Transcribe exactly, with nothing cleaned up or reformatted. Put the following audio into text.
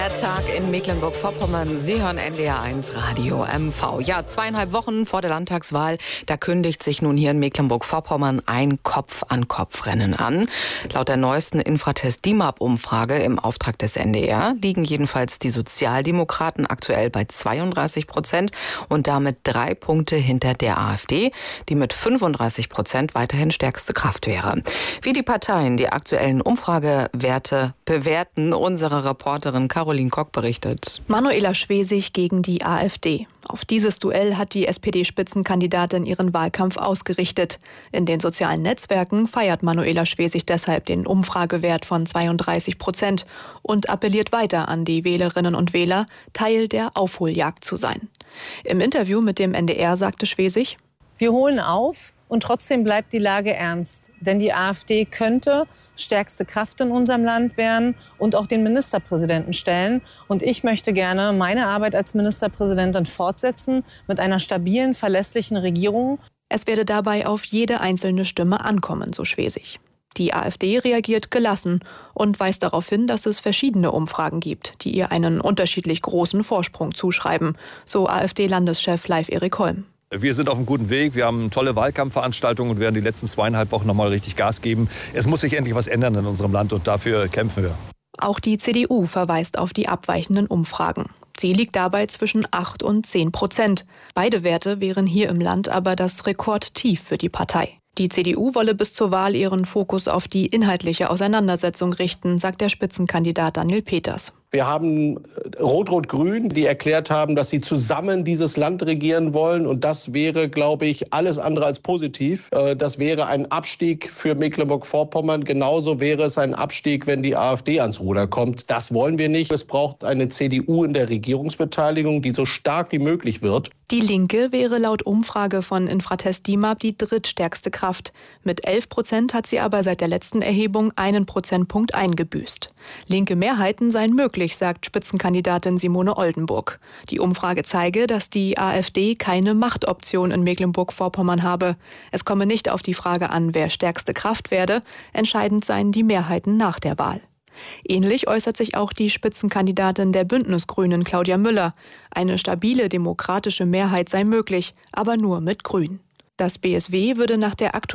Der Tag in Mecklenburg-Vorpommern. Sie hören N D R eins Radio M V. Ja, zweieinhalb Wochen vor der Landtagswahl, da kündigt sich nun hier in Mecklenburg-Vorpommern ein Kopf-an-Kopf-Rennen an. Laut der neuesten Infratest D I M A P-Umfrage im Auftrag des N D R liegen jedenfalls die Sozialdemokraten aktuell bei zweiunddreißig Prozent und damit drei Punkte hinter der AfD, die mit fünfunddreißig Prozent weiterhin stärkste Kraft wäre. Wie die Parteien die aktuellen Umfragewerte bewerten, unsere Reporterin Caroline Kock berichtet. Manuela Schwesig gegen die AfD. Auf dieses Duell hat die S P D-Spitzenkandidatin ihren Wahlkampf ausgerichtet. In den sozialen Netzwerken feiert Manuela Schwesig deshalb den Umfragewert von zweiunddreißig Prozent und appelliert weiter an die Wählerinnen und Wähler, Teil der Aufholjagd zu sein. Im Interview mit dem N D R sagte Schwesig: Wir holen auf. Und trotzdem bleibt die Lage ernst. Denn die AfD könnte stärkste Kraft in unserem Land werden und auch den Ministerpräsidenten stellen. Und ich möchte gerne meine Arbeit als Ministerpräsidentin fortsetzen mit einer stabilen, verlässlichen Regierung. Es werde dabei auf jede einzelne Stimme ankommen, so Schwesig. Die AfD reagiert gelassen und weist darauf hin, dass es verschiedene Umfragen gibt, die ihr einen unterschiedlich großen Vorsprung zuschreiben, so AfD-Landeschef Leif-Erik Holm. Wir sind auf einem guten Weg. Wir haben tolle Wahlkampfveranstaltungen und werden die letzten zweieinhalb Wochen noch mal richtig Gas geben. Es muss sich endlich was ändern in unserem Land und dafür kämpfen wir. Auch die C D U verweist auf die abweichenden Umfragen. Sie liegt dabei zwischen acht und zehn Prozent. Beide Werte wären hier im Land aber das Rekordtief für die Partei. Die C D U wolle bis zur Wahl ihren Fokus auf die inhaltliche Auseinandersetzung richten, sagt der Spitzenkandidat Daniel Peters. Wir haben Rot-Rot-Grün, die erklärt haben, dass sie zusammen dieses Land regieren wollen. Und das wäre, glaube ich, alles andere als positiv. Das wäre ein Abstieg für Mecklenburg-Vorpommern. Genauso wäre es ein Abstieg, wenn die AfD ans Ruder kommt. Das wollen wir nicht. Es braucht eine C D U in der Regierungsbeteiligung, die so stark wie möglich wird. Die Linke wäre laut Umfrage von Infratest D I M A P die drittstärkste Kraft. Mit elf Prozent hat sie aber seit der letzten Erhebung einen Prozentpunkt eingebüßt. Linke Mehrheiten seien möglich, sagt Spitzenkandidatin Simone Oldenburg. Die Umfrage zeige, dass die AfD keine Machtoption in Mecklenburg-Vorpommern habe. Es komme nicht auf die Frage an, wer stärkste Kraft werde. Entscheidend seien die Mehrheiten nach der Wahl. Ähnlich äußert sich auch die Spitzenkandidatin der Bündnisgrünen, Claudia Müller. Eine stabile demokratische Mehrheit sei möglich, aber nur mit Grün. Das B S W würde nach der aktuellen